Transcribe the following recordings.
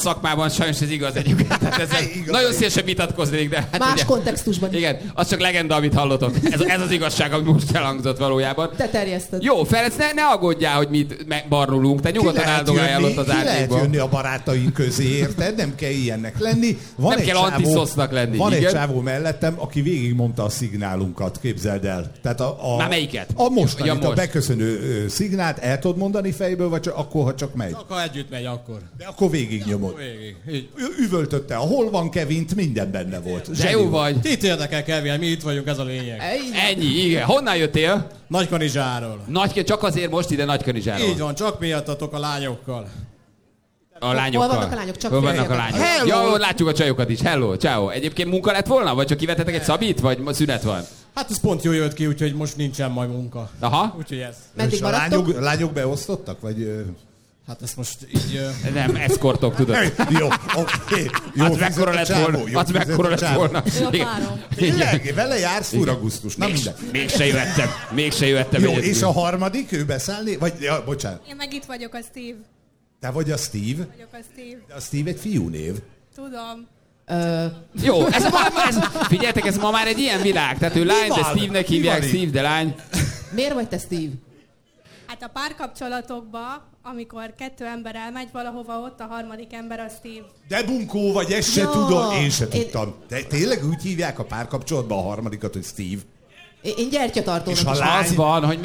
szakmában sajnos ez igaz egyébként. Nagyon szívesen vitatkoznék, de... Hát más ugye, kontextusban. Igen, az csak legenda, amit hallotok. Ez az igazság, ami most elhangzott valójában. Te terjeszted. Jó, Ferenc, ne aggódjál, hogy mit barnulunk. Te nyugodtan áldogáljál ott az árnyékban. Ki lehet jönni a barátaink közé, érted? Nem kell ilyennek lenni. Nem kell antiszosznak lenni. Van egy csávó mellettem, aki végigmondta a szignálunkat, képzeld el. Tehát már melyiket? A mostanit, most. a beköszönő szignált el tudod mondani fejből, vagy csak akkor, ha csak megy? Akkor együtt megy akkor. De akkor végignyomod. Üvöltötte, hol van Kevint, minden benne volt. De jó vagy. Kit érdekel, Kevin? Mi itt vagyunk, ez a lényeg. Ennyi, igen. Honnan jöttél? Nagykanizsáról. Csak azért most ide Nagykanizsáról. Így van, csak miattatok a lányokkal. A lányokkal. Hol vannak a lányok? Csak hol vannak a lányok? Ja, látjuk a csajokat is. Hello, ciao. Egyébként munka lett volna? Vagy csak kivettetek egy szabít? Vagy szünet van? Hát ez pont jól jött ki, úgyhogy most nincsen majd munka. Aha. Úgyhogy ez. Meddig a maradtok? lányok beosztottak? Vagy... Hát ezt most így... Nem, eszkortok, tudod. Jó, oké. Az mekkora lett volna. Az mekkora lett volna. Tényleg, vele jársz fura gusztus. Na minden. Mégsem jöttem. Jó, és a harmadik, ő beszállni? Vagy, ja, bocsánat. Én meg itt vagyok, a Steve. Te vagy a Steve? Vagyok a Steve. De a Steve egy fiúnév. Tudom. Jó, figyeljetek, ez ma már egy ilyen világ. Tehát ő lány, de Steve-nek hívják, Steve, de lány. Miért vagy te Steve? Hát a párkapcsolatokban, amikor 2 ember elmegy valahova, ott a harmadik ember a Steve. De bunkó vagy, ezt se tudom. Én se tudtam. De tényleg úgy hívják a párkapcsolatban a harmadikat, hogy Steve? Én gyertyatartónak is. Az van, hogy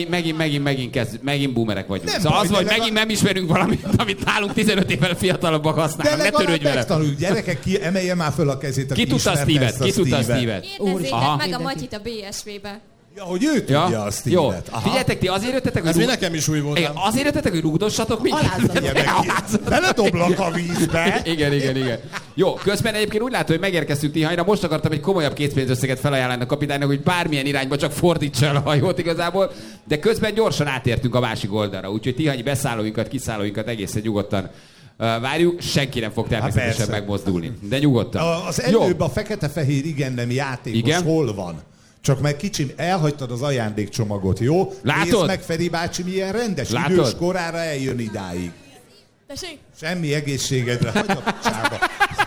megint boomerek vagyunk. Nem szóval baj, az van, hogy megint nem ismerünk valamit, amit nálunk 15 évvel fiatalabbak használnak. Ne törődj vele. Megtanuljuk, gyerekek, emelje már föl a kezét, aki ki tudta Steve-et. Kérdezzétek meg a Matyit a BSV-be. Ja, hogy ő tudja a Steve-et. Jó, figyeljetek, ti azért jöttetek, hogy... Ez mi nekem is új volt. Azért jöttetek, hogy rúgdossatok minket. Beledoblak a vízbe. Igen. Jó, közben egyébként úgy látom, hogy megérkeztünk Tihanyra. Most akartam egy komolyabb készpénzösszeget felajánlani a kapitánynak, hogy bármilyen irányba csak fordítsa el a hajót igazából. De közben gyorsan átértünk a másik oldalra. Úgyhogy Tihanyi beszállóinkat, kiszállóinkat egészen nyugodtan várjuk, senki nem fog természetesen megmozdulni. De nyugodtan. Az előbb a fekete-fehér igen-nem játékos hol van? Csak meg kicsim, elhagytad az ajándékcsomagot, jó? Látod? Nézd meg Feri bácsi, milyen rendes, idős korára eljön idáig. Tessék? Semmi egészségedre, hagyd a picsába.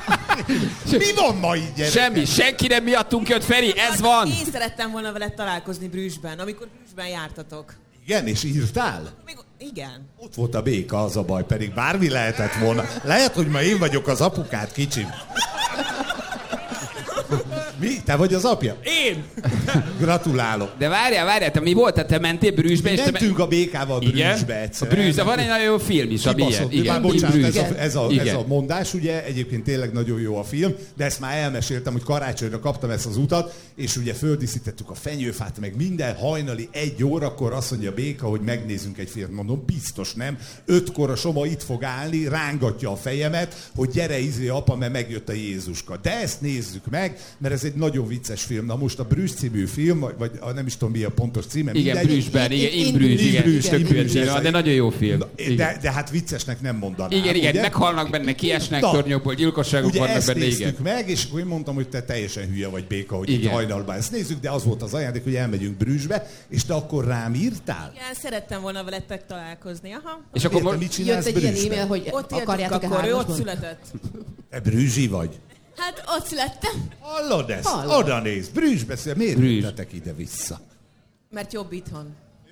Mi van ma így, gyerekek? Semmi, senki nem miattunk jött, Feri, ez van! Én szerettem volna veled találkozni Brüsszben, amikor Brüsszben jártatok. Igen, és írtál? Igen. Ott volt a béka, az a baj, pedig bármi lehetett volna. Lehet, hogy ma én vagyok az apukád, kicsim. Mi? Te vagy az apja? Én! Gratulálok. De várjál, te mi volt? Te mentél Brüsszbe? Mentünk a békával Brüsszbe egyszer. A Brüsszbe, van egy nagyon jó film is, ami ilyen. Igen, bocsánat, ez a mondás, ugye, egyébként tényleg nagyon jó a film, de ezt már elmeséltem, hogy karácsonyra kaptam ezt az utat, és ugye földíszítettük a fenyőfát, meg minden hajnali 1 órakor azt mondja a béka, hogy megnézzünk egy filmet. Mondom, biztos nem. 5-kor a Soma itt fog állni, rángatja a fejemet, hogy gyere apa, mert megjött a Jézuska. De ezt nézzük meg, mert ez egy nagyon vicces film. Na most a Brüssz című film, vagy nem is tudom mi a pontos címe. Igen, Brüsszben, igen, de nagyon jó film. De hát viccesnek nem mondanám. Igen, ugye? Meghalnak benne, kiesnek tornyokból, gyilkosságok vannak benne, igen. Ezt néztük meg, és akkor én mondtam, hogy te teljesen hülye vagy béka, hogy itt hajnalban ezt nézzük, de az volt az ajándék, hogy elmegyünk Brüsszbe, és te akkor rám írtál? Igen, szerettem volna veletek találkozni, aha. És akkor mit csinálsz Brüsszben? Jött egy ilyen e-mail, hogy ott akarjátok akkor ő ott született. Te brüzzsi vagy? Hát ott születtem. Hallod ezt? Oda nézd, Brüsszbe, miért ültetek ide-vissza? Mert jobb itthon.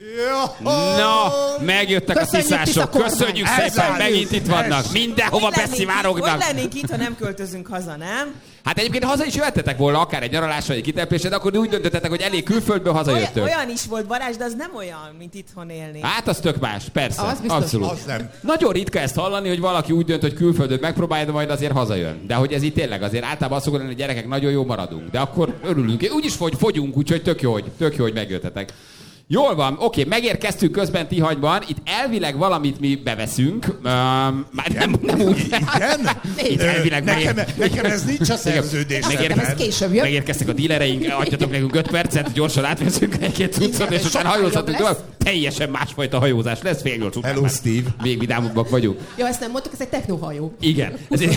Na, megjöttek a sziszások. Köszönjük szépen, megint itt vannak. Mindenhova beszivárognak. Hogy lennénk itt, ha nem költözünk haza, nem? Hát egyébként haza is jöhettetek volna, akár egy nyaralásra, egy kitelepésre, de akkor úgy döntöttetek, hogy elég külföldből hazajöttök. Olyan is volt, Balázs, de az nem olyan, mint itthon élni. Hát az tök más, persze, abszolút. Az nem. Nagyon ritka ezt hallani, hogy valaki úgy dönt, hogy külföldöt megpróbálja, de majd azért hazajön. De hogy ez itt tényleg azért általában azt szokott lenni, hogy gyerekek, nagyon jó maradunk. De akkor örülünk. Úgyis fogyunk, úgyhogy tök jó, hogy megjöttetek. Jól van, oké, megérkeztünk közben Tihanyban, itt elvileg valamit mi beveszünk, már nem úgy. Igen? Itt elvileg nekem ez nincs a szerződésben. Megérkeztek a dílereink, adjatok nekünk 5 percet, gyorsan átveszünk egy-két cuccot, és utána hajózhatunk tovább. Teljesen másfajta hajózás lesz, fél 8 után. Hello, Steve. Még vidámabbak vagyunk. Ja, ezt nem mondtuk, ez egy technohajó. Igen.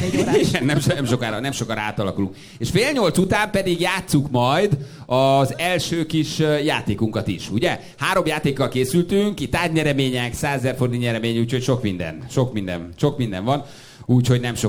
Nem sokára átalakulunk. És fél 8 után pedig játsszuk majd az első kis játékunkat is, ugye? 3 játékkal készültünk, itt tárgynyeremények, 100 000 forint nyeremény, úgyhogy sok minden van. Úgyhogy nem sok